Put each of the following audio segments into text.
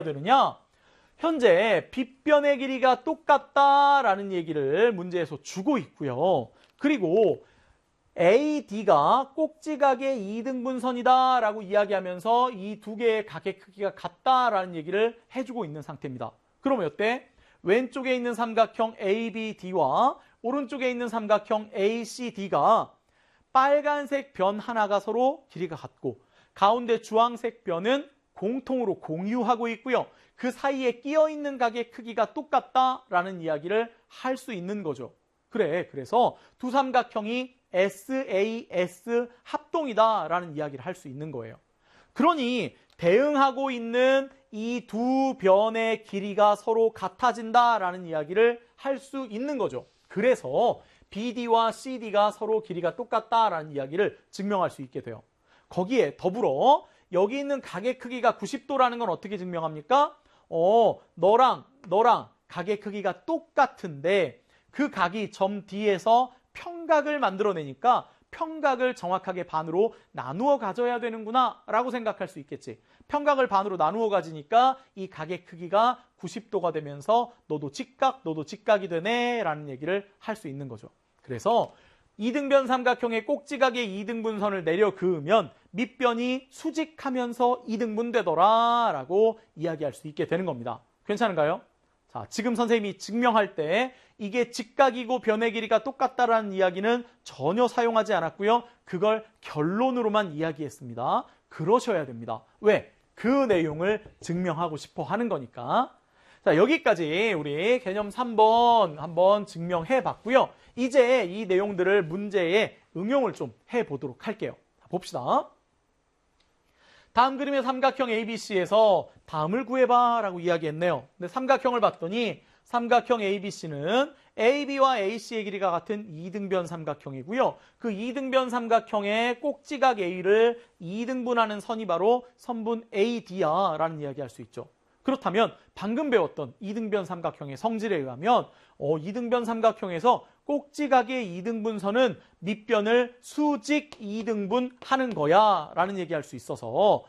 되느냐? 현재 빗변의 길이가 똑같다라는 얘기를 문제에서 주고 있고요. 그리고 AD가 꼭지각의 2등분선이다라고 이야기하면서 이 두 개의 각의 크기가 같다라는 얘기를 해주고 있는 상태입니다. 그러면 어때? 왼쪽에 있는 삼각형 ABD와 오른쪽에 있는 삼각형 ACD가 빨간색 변 하나가 서로 길이가 같고 가운데 주황색 변은 공통으로 공유하고 있고요. 그 사이에 끼어 있는 각의 크기가 똑같다라는 이야기를 할 수 있는 거죠. 그래서 두 삼각형이 SAS 합동이다라는 이야기를 할 수 있는 거예요. 그러니 대응하고 있는 이 두 변의 길이가 서로 같아진다라는 이야기를 할 수 있는 거죠. 그래서 BD와 CD가 서로 길이가 똑같다라는 이야기를 증명할 수 있게 돼요. 거기에 더불어 여기 있는 각의 크기가 90도라는 건 어떻게 증명합니까? 너랑 각의 크기가 똑같은데 그 각이 점 D에서 평각을 만들어내니까 평각을 정확하게 반으로 나누어 가져야 되는구나 라고 생각할 수 있겠지. 평각을 반으로 나누어 가지니까 이 각의 크기가 90도가 되면서 너도 직각이 되네 라는 얘기를 할 수 있는 거죠. 그래서 이등변 삼각형의 꼭지각의 2등분선을 내려 그으면 밑변이 수직하면서 2등분 되더라 라고 이야기할 수 있게 되는 겁니다. 괜찮은가요? 자, 지금 선생님이 증명할 때 이게 직각이고 변의 길이가 똑같다라는 이야기는 전혀 사용하지 않았고요. 그걸 결론으로만 이야기했습니다. 그러셔야 됩니다. 왜? 그 내용을 증명하고 싶어 하는 거니까. 자, 여기까지 우리 개념 3번 한번 증명해 봤고요. 이제 이 내용들을 문제에 응용을 좀 해보도록 할게요. 자, 봅시다. 다음 그림의 삼각형 ABC에서 다음을 구해봐 라고 이야기했네요. 근데 삼각형을 봤더니 삼각형 ABC는 AB와 AC의 길이가 같은 2등변 삼각형이고요. 그 2등변 삼각형의 꼭지각 A를 2등분하는 선이 바로 선분 AD야 라는 이야기할 수 있죠. 그렇다면 방금 배웠던 2등변 삼각형의 성질에 의하면 2등변 삼각형에서 꼭지각의 2등분선은 밑변을 수직 2등분 하는 거야 라는 얘기할 수 있어서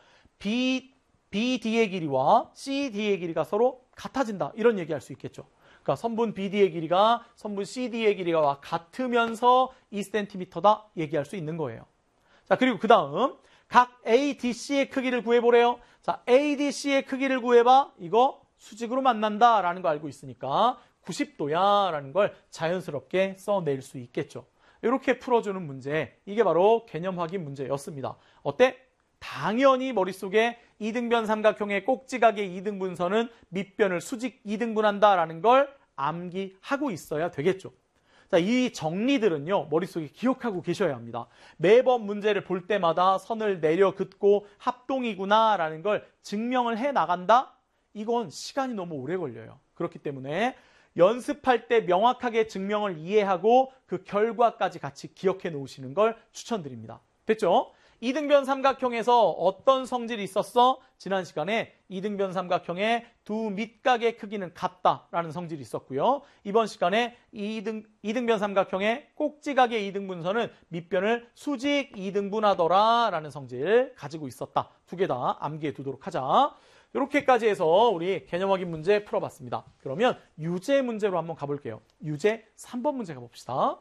BD의 길이와 CD의 길이가 서로 같아진다 이런 얘기할 수 있겠죠. 그러니까 선분 BD의 길이가 선분 CD의 길이가 같으면서 2cm다 얘기할 수 있는 거예요. 자, 그리고 그 다음 각 ADC의 크기를 구해보래요. 자, ADC의 크기를 구해봐. 이거 수직으로 만난다라는 거 알고 있으니까 90도야 라는 걸 자연스럽게 써낼 수 있겠죠. 이렇게 풀어주는 문제, 이게 바로 개념 확인 문제였습니다. 어때? 당연히 머릿속에 2등변 삼각형의 꼭지각의 2등분선은 밑변을 수직 2등분한다라는 걸 암기하고 있어야 되겠죠. 자, 이 정리들은요, 머릿속에 기억하고 계셔야 합니다. 매번 문제를 볼 때마다 선을 내려 긋고 합동이구나라는 걸 증명을 해 나간다? 이건 시간이 너무 오래 걸려요. 그렇기 때문에 연습할 때 명확하게 증명을 이해하고 그 결과까지 같이 기억해 놓으시는 걸 추천드립니다. 됐죠? 2등변 삼각형에서 어떤 성질이 있었어? 지난 시간에 2등변 삼각형의 두 밑각의 크기는 같다라는 성질이 있었고요. 이번 시간에 2등변 삼각형의 꼭지각의 2등분선은 밑변을 수직 2등분하더라라는 성질 가지고 있었다. 두 개 다 암기해 두도록 하자. 이렇게까지 해서 우리 개념 확인 문제 풀어봤습니다. 그러면 유제 문제로 한번 가볼게요. 유제 3번 문제 가봅시다.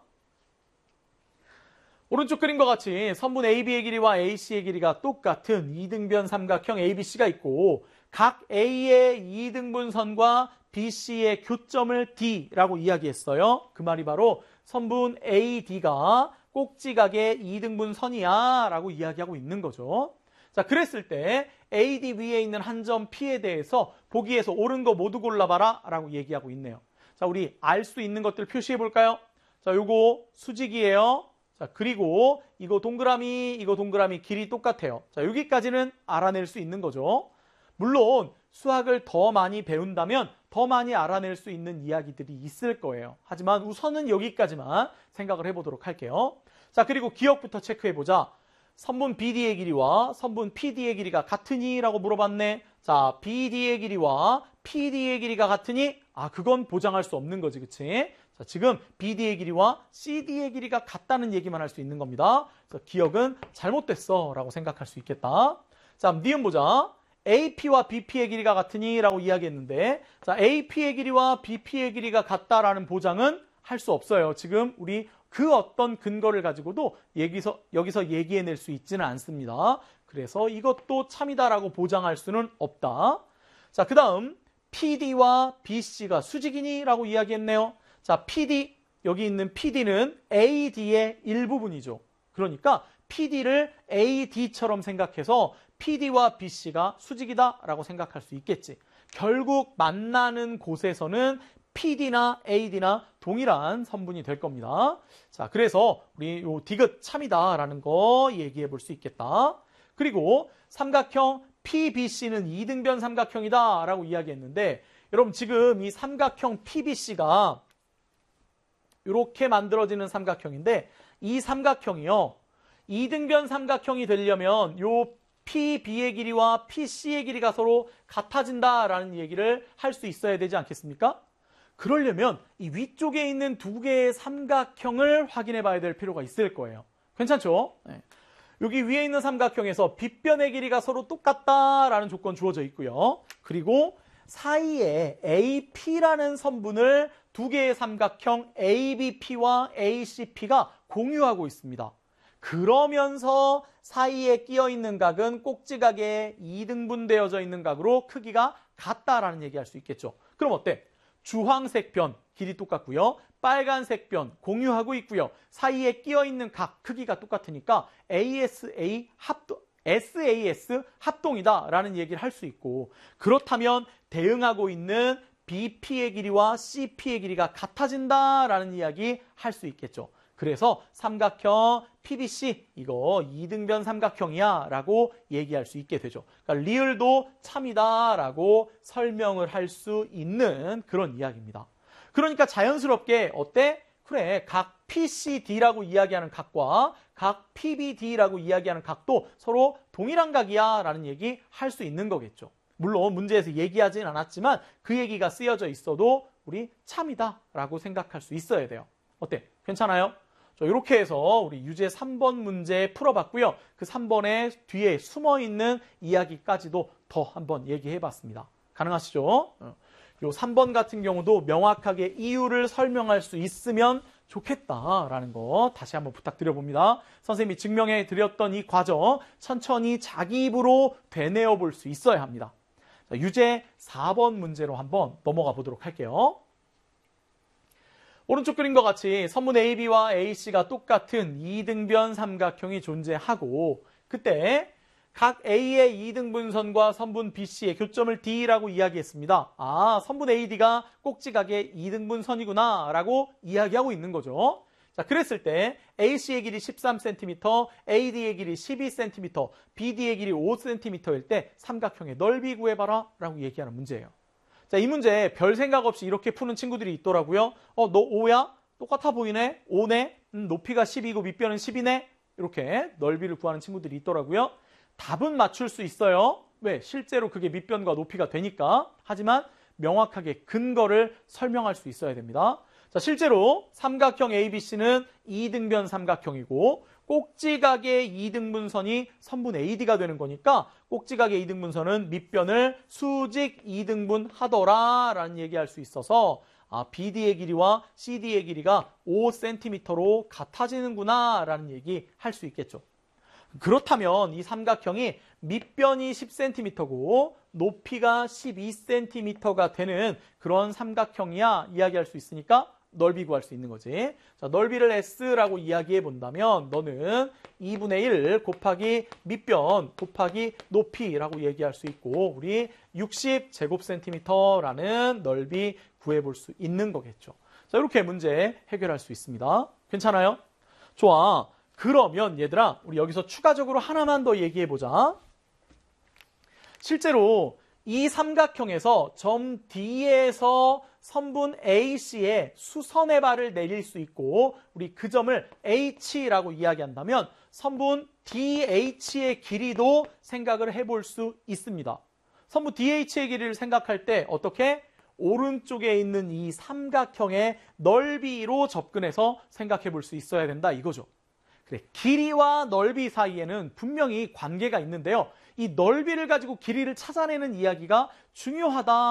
오른쪽 그림과 같이 선분 AB의 길이와 AC의 길이가 똑같은 2등변 삼각형 ABC가 있고 각 A의 2등분선과 BC의 교점을 D라고 이야기했어요. 그 말이 바로 선분 AD가 꼭지각의 2등분선이야 라고 이야기하고 있는 거죠. 자, 그랬을 때 AD 위에 있는 한 점 P에 대해서 보기에서 옳은 거 모두 골라봐라 라고 얘기하고 있네요. 자, 우리 알 수 있는 것들 표시해 볼까요? 자, 요거 수직이에요. 자, 그리고 이거 동그라미 길이 똑같아요. 자, 여기까지는 알아낼 수 있는 거죠. 물론 수학을 더 많이 배운다면 더 많이 알아낼 수 있는 이야기들이 있을 거예요. 하지만 우선은 여기까지만 생각을 해보도록 할게요. 자, 그리고 기억부터 체크해보자. 선분 BD의 길이와 선분 PD의 길이가 같으니? 라고 물어봤네. 자, BD의 길이와 PD의 길이가 같으니? 그건 보장할 수 없는 거지, 그치? 자, 지금 BD의 길이와 CD의 길이가 같다는 얘기만 할 수 있는 겁니다. 그래서 기억은 잘못됐어 라고 생각할 수 있겠다. 자, 니은 보자. AP와 BP의 길이가 같으니 라고 이야기했는데, 자, AP의 길이와 BP의 길이가 같다라는 보장은 할 수 없어요. 지금 우리 그 어떤 근거를 가지고도 여기서 얘기해낼 수 있지는 않습니다. 그래서 이것도 참이다라고 보장할 수는 없다. 자, 그 다음 PD와 BC가 수직이니 라고 이야기했네요. 자, PD, 여기 있는 PD는 AD의 일부분이죠. 그러니까 PD를 AD처럼 생각해서 PD와 BC가 수직이다 라고 생각할 수 있겠지. 결국 만나는 곳에서는 PD나 AD나 동일한 선분이 될 겁니다. 자, 그래서 우리 요 디귿 참이다라는 거 얘기해 볼 수 있겠다. 그리고 삼각형 PBC는 이등변 삼각형이다라고 이야기했는데, 여러분 지금 이 삼각형 PBC가 이렇게 만들어지는 삼각형인데, 이 삼각형이요, 이등변 삼각형이 되려면 요 PB의 길이와 PC의 길이가 서로 같아진다라는 얘기를 할 수 있어야 되지 않겠습니까? 그러려면 이 위쪽에 있는 두 개의 삼각형을 확인해 봐야 될 필요가 있을 거예요. 괜찮죠? 네. 여기 위에 있는 삼각형에서 빗변의 길이가 서로 똑같다라는 조건 주어져 있고요. 그리고 사이에 AP라는 선분을 두 개의 삼각형 ABP와 ACP가 공유하고 있습니다. 그러면서 사이에 끼어 있는 각은 꼭지각에 2등분되어져 있는 각으로 크기가 같다라는 얘기할 수 있겠죠. 그럼 어때? 주황색 변 길이 똑같고요. 빨간색 변 공유하고 있고요. 사이에 끼어 있는 각 크기가 똑같으니까 SAS 합동이다라는 얘기를 할 수 있고, 그렇다면 대응하고 있는 BP의 길이와 CP의 길이가 같아진다라는 이야기 할 수 있겠죠. 그래서 삼각형 PBC 이거 이등변 삼각형이야 라고 얘기할 수 있게 되죠. 그러니까 리을도 참이다 라고 설명을 할 수 있는 그런 이야기입니다. 그러니까 자연스럽게 어때? 그래, 각 PCD라고 이야기하는 각과 각 PBD라고 이야기하는 각도 서로 동일한 각이야 라는 얘기 할 수 있는 거겠죠. 물론 문제에서 얘기하진 않았지만 그 얘기가 쓰여져 있어도 우리 참이다 라고 생각할 수 있어야 돼요. 어때? 괜찮아요? 이렇게 해서 우리 유제 3번 문제 풀어봤고요. 그 3번의 뒤에 숨어있는 이야기까지도 더 한번 얘기해봤습니다. 가능하시죠? 요 3번 같은 경우도 명확하게 이유를 설명할 수 있으면 좋겠다라는 거 다시 한번 부탁드려봅니다. 선생님이 증명해 드렸던 이 과정 천천히 자기 입으로 되뇌어 볼 수 있어야 합니다. 자, 유제 4번 문제로 한번 넘어가 보도록 할게요. 오른쪽 그림과 같이 선분 AB와 AC가 똑같은 이등변 삼각형이 존재하고, 그때 각 A의 이등분선과 선분 BC의 교점을 D라고 이야기했습니다. 아, 선분 AD가 꼭지각의 이등분선이구나 라고 이야기하고 있는 거죠. 자, 그랬을 때 AC의 길이 13cm, AD의 길이 12cm, BD의 길이 5cm일 때 삼각형의 넓이 구해봐라 라고 얘기하는 문제예요. 자, 이 문제 별 생각 없이 이렇게 푸는 친구들이 있더라고요. 너 5야? 똑같아 보이네? 5네? 높이가 10이고 밑변은 10이네? 이렇게 넓이를 구하는 친구들이 있더라고요. 답은 맞출 수 있어요. 왜? 실제로 그게 밑변과 높이가 되니까. 하지만 명확하게 근거를 설명할 수 있어야 됩니다. 자, 실제로 삼각형 ABC는 이등변 삼각형이고 꼭지각의 이등분선이 선분 AD가 되는 거니까 꼭지각의 이등분선은 밑변을 수직 이등분하더라 라는 얘기할 수 있어서 BD의 길이와 CD의 길이가 5cm로 같아지는구나 라는 얘기 할 수 있겠죠. 그렇다면 이 삼각형이 밑변이 10cm고 높이가 12cm가 되는 그런 삼각형이야 이야기할 수 있으니까 넓이 구할 수 있는 거지. 자, 넓이를 S라고 이야기해 본다면 너는 2분의 1 곱하기 밑변 곱하기 높이라고 얘기할 수 있고, 우리 60제곱센티미터라는 넓이 구해볼 수 있는 거겠죠. 자, 이렇게 문제 해결할 수 있습니다. 괜찮아요? 좋아. 그러면 얘들아, 우리 여기서 추가적으로 하나만 더 얘기해 보자. 실제로 이 삼각형에서 점 D에서 선분 AC에 수선의 발을 내릴 수 있고, 우리 그 점을 H라고 이야기한다면 선분 DH의 길이도 생각을 해볼 수 있습니다. 선분 DH의 길이를 생각할 때 어떻게? 오른쪽에 있는 이 삼각형의 넓이로 접근해서 생각해 볼 수 있어야 된다 이거죠. 그래, 길이와 넓이 사이에는 분명히 관계가 있는데요. 이 이 넓이를 가지고 길이를 찾아내는 이야기가 중요하다.